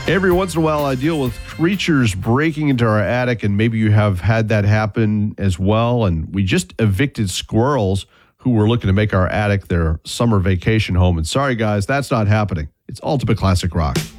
Every once in a while, I deal with creatures breaking into our attic, and maybe you have had that happen as well. And we just evicted squirrels who were looking to make our attic their summer vacation home. And sorry, guys, that's not happening. It's Ultimate Classic Rock.